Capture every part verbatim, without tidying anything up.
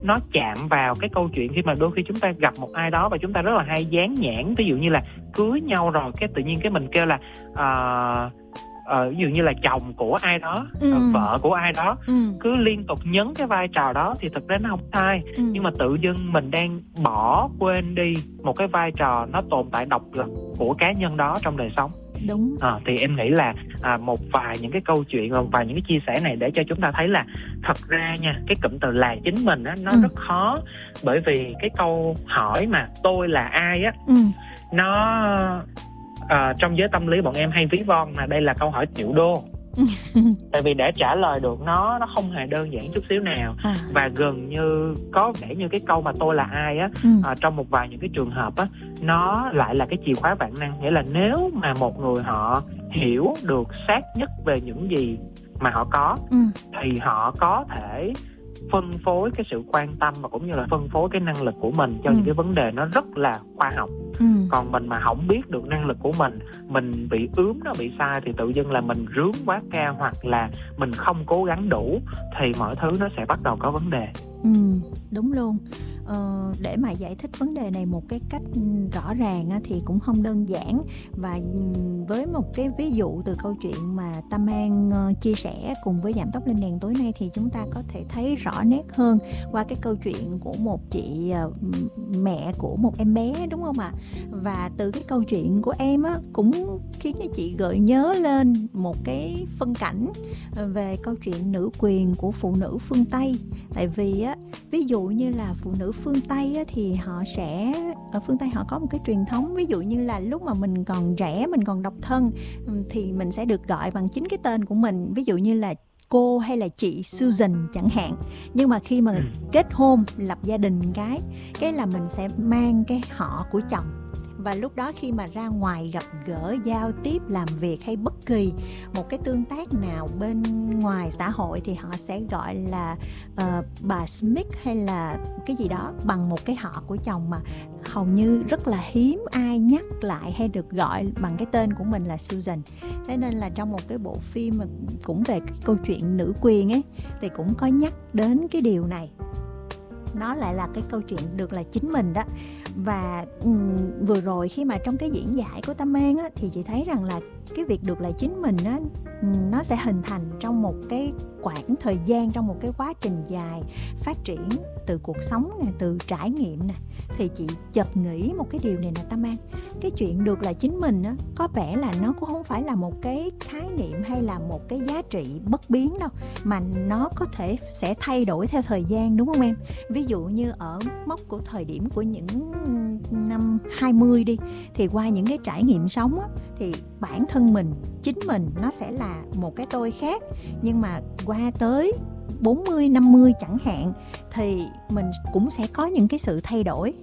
nó chạm vào cái câu chuyện khi mà đôi khi chúng ta gặp một ai đó và chúng ta rất là hay dán nhãn, ví dụ như là cưới nhau rồi cái tự nhiên cái mình kêu là uh, uh, ví dụ như là chồng của ai đó, ừ. uh, vợ của ai đó, ừ. cứ liên tục nhấn cái vai trò đó thì thực ra nó không sai, ừ. nhưng mà tự dưng mình đang bỏ quên đi một cái vai trò nó tồn tại độc lập của cá nhân đó trong đời sống. Đúng. À, thì em nghĩ là à, một vài những cái câu chuyện, một vài những cái chia sẻ này để cho chúng ta thấy là thật ra nha, cái cụm từ là chính mình á, nó ừ. rất khó, bởi vì cái câu hỏi mà tôi là ai á, ừ. nó à, trong giới tâm lý bọn em hay ví von là đây là câu hỏi triệu đô. Tại vì để trả lời được nó nó không hề đơn giản chút xíu nào, à. Và gần như có vẻ như cái câu mà tôi là ai á, ừ. à, trong một vài những cái trường hợp á, nó lại là cái chìa khóa vạn năng. Nghĩa là nếu mà một người họ hiểu được xác nhất về những gì mà họ có, ừ. thì họ có thể phân phối cái sự quan tâm và cũng như là phân phối cái năng lực của mình cho ừ. những cái vấn đề nó rất là khoa học. ừ. Còn mình mà không biết được năng lực của mình, mình bị ướm nó bị sai thì tự dưng là mình rướn quá cao hoặc là mình không cố gắng đủ thì mọi thứ nó sẽ bắt đầu có vấn đề. Ừ, đúng luôn. Ờ, để mà giải thích vấn đề này một cái cách rõ ràng á, thì cũng không đơn giản. Và với một cái ví dụ từ câu chuyện mà Tâm An uh, chia sẻ cùng với Giảm Tốc Lên Đèn tối nay thì chúng ta có thể thấy rõ nét hơn qua cái câu chuyện của một chị uh, mẹ của một em bé, đúng không ạ? Và từ cái câu chuyện của em á, cũng khiến cho chị gợi nhớ lên một cái phân cảnh về câu chuyện nữ quyền của phụ nữ phương Tây. Tại vì á, ví dụ như là phụ nữ phương Tây á, thì họ sẽ ở phương Tây họ có một cái truyền thống, ví dụ như là lúc mà mình còn trẻ, mình còn độc thân thì mình sẽ được gọi bằng chính cái tên của mình, ví dụ như là cô hay là chị Susan chẳng hạn. Nhưng mà khi mà kết hôn lập gia đình cái cái là mình sẽ mang cái họ của chồng. Và lúc đó khi mà ra ngoài gặp gỡ, giao tiếp, làm việc hay bất kỳ một cái tương tác nào bên ngoài xã hội thì họ sẽ gọi là uh, bà Smith hay là cái gì đó bằng một cái họ của chồng mà hầu như rất là hiếm ai nhắc lại hay được gọi bằng cái tên của mình là Susan. Thế nên là trong một cái bộ phim mà cũng về cái câu chuyện nữ quyền ấy thì cũng có nhắc đến cái điều này. Nó lại là cái câu chuyện được là chính mình đó. Và um, vừa rồi khi mà trong cái diễn giải của Tâm An á, thì chị thấy rằng là cái việc được là chính mình á, nó sẽ hình thành trong một cái quãng thời gian, trong một cái quá trình dài phát triển từ cuộc sống nè, từ trải nghiệm nè. Thì chị chợt nghĩ một cái điều này nè Tâm An, cái chuyện được là chính mình á, có vẻ là nó cũng không phải là một cái khái niệm hay là một cái giá trị bất biến đâu, mà nó có thể sẽ thay đổi theo thời gian, đúng không em? Ví dụ như ở mốc của thời điểm của những năm hai mươi đi, thì qua những cái trải nghiệm sống á, thì bản thân mình, chính mình nó sẽ là một cái tôi khác. Nhưng mà qua tới bốn mươi, năm mươi chẳng hạn thì mình cũng sẽ có những cái sự thay đổi.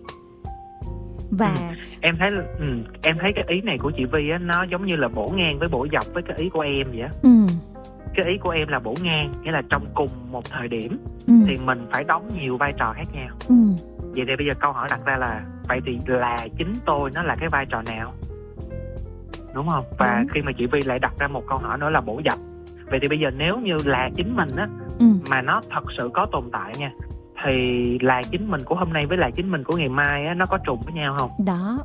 Và ừ, em thấy ừ, em thấy cái ý này của chị Vi á, nó giống như là bổ ngang với bổ dọc với cái ý của em vậy á. ừ. Cái ý của em là bổ ngang, nghĩa là trong cùng một thời điểm ừ. thì mình phải đóng nhiều vai trò khác nhau. ừ. Vậy thì bây giờ câu hỏi đặt ra là vậy thì là chính tôi nó là cái vai trò nào, đúng không? Và đúng. Khi mà chị Vi lại đặt ra một câu hỏi nữa là bổ dọc, vậy thì bây giờ nếu như là chính mình á ừ. mà nó thật sự có tồn tại nha, thì là chính mình của hôm nay với là chính mình của ngày mai á, nó có trùng với nhau không? Đó.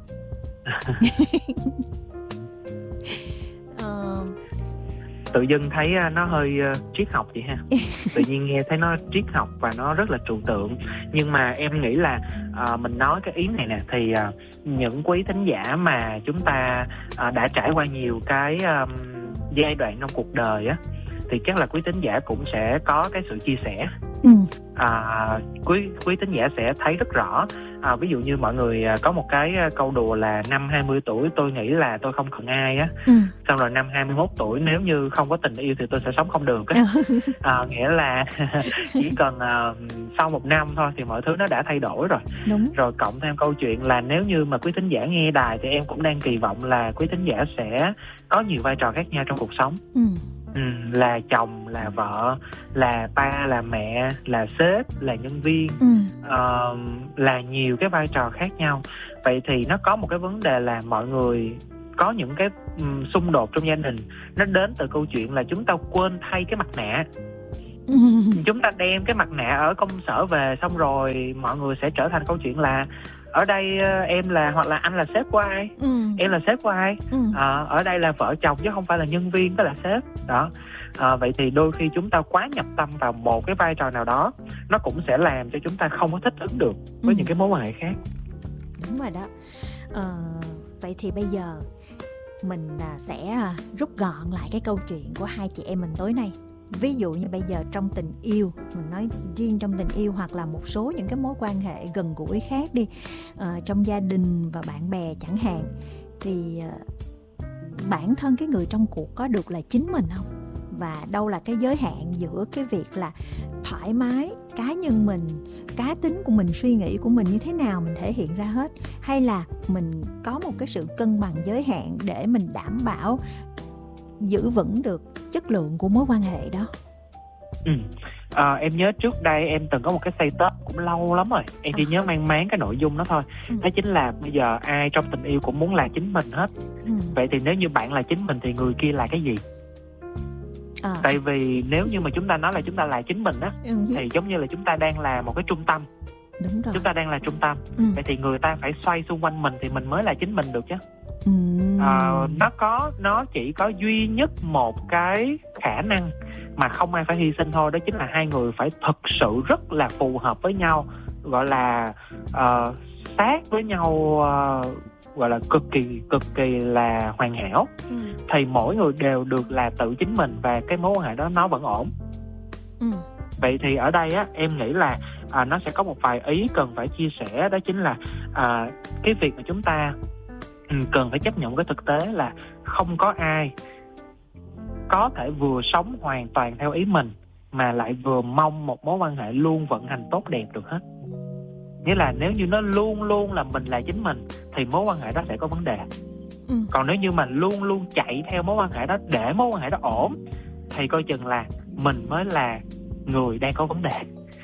ờ... Tự dưng thấy nó hơi uh, triết học vậy ha. Tự nhiên nghe thấy nó triết học và nó rất là trừu tượng. Nhưng mà em nghĩ là uh, mình nói cái ý này nè, thì uh, những quý thính giả mà chúng ta uh, đã trải qua nhiều cái um, giai đoạn trong cuộc đời á, thì chắc là quý thính giả cũng sẽ có cái sự chia sẻ. ừ. à, quý quý thính giả sẽ thấy rất rõ. À, ví dụ như mọi người có một cái câu đùa là năm hai mươi tuổi tôi nghĩ là tôi không cần ai á, ừ. xong rồi năm hai mươi mốt tuổi nếu như không có tình yêu thì tôi sẽ sống không được á. À, nghĩa là chỉ cần uh, sau một năm thôi thì mọi thứ nó đã thay đổi rồi. Đúng. Rồi cộng thêm câu chuyện là nếu như mà quý thính giả nghe đài thì em cũng đang kỳ vọng là quý thính giả sẽ có nhiều vai trò khác nhau trong cuộc sống. ừ. Ừ, là chồng, là vợ, là ba, là mẹ, là sếp, là nhân viên, ừ. uh, là nhiều cái vai trò khác nhau. Vậy thì nó có một cái vấn đề là mọi người có những cái um, xung đột trong gia đình, nó đến từ câu chuyện là chúng ta quên thay cái mặt nạ. Chúng ta đem cái mặt nạ ở công sở về, xong rồi mọi người sẽ trở thành câu chuyện là ở đây em là, hoặc là anh là sếp của ai, ừ. em là sếp của ai, ừ. à, ở đây là vợ chồng chứ không phải là nhân viên đó là sếp đó. À, vậy thì đôi khi chúng ta quá nhập tâm vào một cái vai trò nào đó, nó cũng sẽ làm cho chúng ta không có thích ứng được với ừ. những cái mối quan hệ khác. Đúng rồi đó. Ờ, vậy thì bây giờ mình sẽ rút gọn lại cái câu chuyện của hai chị em mình tối nay. Ví dụ như bây giờ trong tình yêu, mình nói riêng trong tình yêu hoặc là một số những cái mối quan hệ gần gũi khác đi, ờ, trong gia đình và bạn bè chẳng hạn, thì bản thân cái người trong cuộc có được là chính mình không? Và đâu là cái giới hạn giữa cái việc là thoải mái, cá nhân mình, cá tính của mình, suy nghĩ của mình như thế nào mình thể hiện ra hết, hay là mình có một cái sự cân bằng giới hạn để mình đảm bảo giữ vững được chất lượng của mối quan hệ đó. Ừ. À, em nhớ trước đây em từng có một cái status cũng lâu lắm rồi, em chỉ à. nhớ mang máng cái nội dung đó thôi. ừ. Đó chính là bây giờ ai trong tình yêu cũng muốn là chính mình hết. ừ. Vậy thì nếu như bạn là chính mình thì người kia là cái gì? À. Tại vì nếu như mà chúng ta nói là chúng ta là chính mình á, ừ. thì giống như là chúng ta đang là một cái trung tâm. Đúng rồi. Chúng ta đang là trung tâm. ừ. Vậy thì người ta phải xoay xung quanh mình thì mình mới là chính mình được chứ. ừ. à, Nó có Nó chỉ có duy nhất một cái khả năng mà không ai phải hy sinh thôi, đó chính là hai người phải thực sự rất là phù hợp với nhau, gọi là uh, sát với nhau, uh, gọi là cực kỳ cực kỳ là hoàn hảo. ừ. Thì mỗi người đều được là tự chính mình và cái mối quan hệ đó nó vẫn ổn. ừ. Vậy thì ở đây á, em nghĩ là à, nó sẽ có một vài ý cần phải chia sẻ, đó chính là à, cái việc mà chúng ta ừ, cần phải chấp nhận cái thực tế là không có ai có thể vừa sống hoàn toàn theo ý mình mà lại vừa mong một mối quan hệ luôn vận hành tốt đẹp được hết. Nghĩa là nếu như nó luôn luôn là mình là chính mình thì mối quan hệ đó sẽ có vấn đề. ừ. Còn nếu như mà luôn luôn chạy theo mối quan hệ đó để mối quan hệ đó ổn thì coi chừng là mình mới là người đang có vấn đề.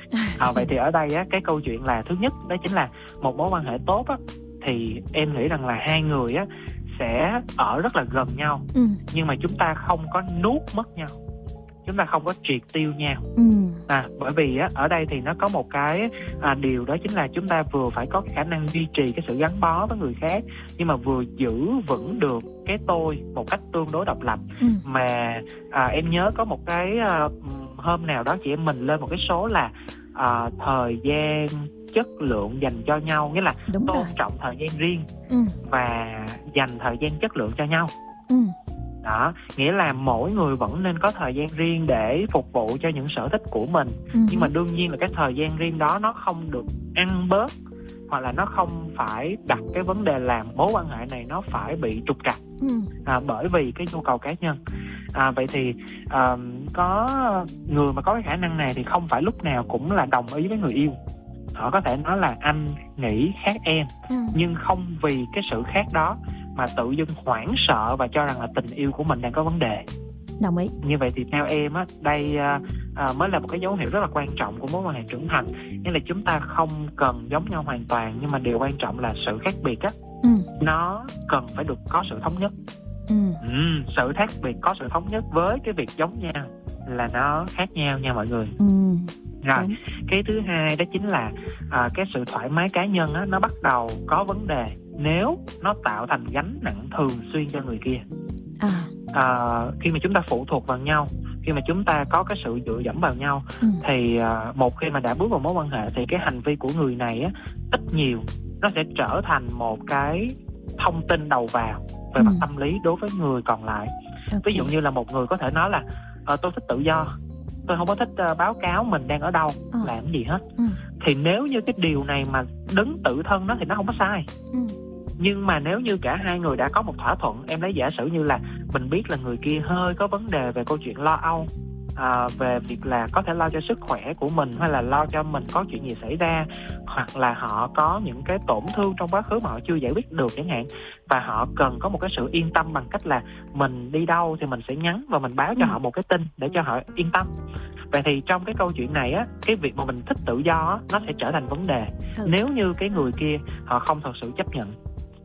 à, Vậy thì ở đây á, cái câu chuyện là thứ nhất đó chính là một mối quan hệ tốt á, thì em nghĩ rằng là hai người á sẽ ở rất là gần nhau. ừ. Nhưng mà chúng ta không có nuốt mất nhau, chúng ta không có triệt tiêu nhau. ừ. à, Bởi vì á, ở đây thì nó có một cái à, điều đó chính là chúng ta vừa phải có khả năng duy trì cái sự gắn bó với người khác, nhưng mà vừa giữ vững được cái tôi một cách tương đối độc lập. ừ. Mà à, em nhớ có một cái à, hôm nào đó chị em mình lên một cái số là à, thời gian chất lượng dành cho nhau, nghĩa là Đúng tôn rồi. trọng thời gian riêng ừ. và dành thời gian chất lượng cho nhau. ừ. Đó, nghĩa là mỗi người vẫn nên có thời gian riêng để phục vụ cho những sở thích của mình. ừ. Nhưng mà đương nhiên là cái thời gian riêng đó nó không được ăn bớt, hoặc là nó không phải đặt cái vấn đề làm mối quan hệ này nó phải bị trục trặc ừ. à, bởi vì cái nhu cầu cá nhân. à, Vậy thì à, có người mà có cái khả năng này thì không phải lúc nào cũng là đồng ý với người yêu. Họ có thể nói là anh nghĩ khác em, ừ. nhưng không vì cái sự khác đó mà tự dưng hoảng sợ và cho rằng là tình yêu của mình đang có vấn đề. Đồng ý. Như vậy thì theo em á, đây à, à, mới là một cái dấu hiệu rất là quan trọng của mối quan hệ trưởng thành. Nghĩa là chúng ta không cần giống nhau hoàn toàn, nhưng mà điều quan trọng là sự khác biệt á, ừ. nó cần phải được có sự thống nhất. ừ. Ừ, sự khác biệt có sự thống nhất với cái việc giống nhau là nó khác nhau nha mọi người. ừ. Rồi, Đúng. cái thứ hai đó chính là à, cái sự thoải mái cá nhân á, nó bắt đầu có vấn đề nếu nó tạo thành gánh nặng thường xuyên cho người kia. à. À, khi mà chúng ta phụ thuộc vào nhau, khi mà chúng ta có cái sự dựa dẫm vào nhau, ừ. thì à, một khi mà đã bước vào mối quan hệ thì cái hành vi của người này á, ít nhiều nó sẽ trở thành một cái thông tin đầu vào về ừ. mặt tâm lý đối với người còn lại. okay. Ví dụ như là một người có thể nói là à, tôi thích tự do, tôi không có thích uh, báo cáo mình đang ở đâu, ờ. làm gì hết. ừ. Thì nếu như cái điều này mà đứng tự thân nó thì nó không có sai. ừ. Nhưng mà nếu như cả hai người đã có một thỏa thuận, em lấy giả sử như là mình biết là người kia hơi có vấn đề về câu chuyện lo âu, à, về việc là có thể lo cho sức khỏe của mình, hay là lo cho mình có chuyện gì xảy ra, hoặc là họ có những cái tổn thương trong quá khứ mà họ chưa giải quyết được chẳng hạn, và họ cần có một cái sự yên tâm bằng cách là mình đi đâu thì mình sẽ nhắn và mình báo cho ừ. họ một cái tin để cho họ yên tâm. Vậy thì trong cái câu chuyện này á, cái việc mà mình thích tự do á, nó sẽ trở thành vấn đề ừ. nếu như cái người kia họ không thật sự chấp nhận.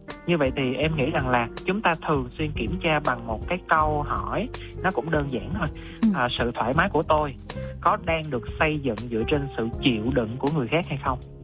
Như vậy thì em nghĩ rằng là chúng ta thường xuyên kiểm tra bằng một cái câu hỏi nó cũng đơn giản thôi. Ừ. À, sự thoải mái của tôi có đang được xây dựng dựa trên sự chịu đựng của người khác hay không?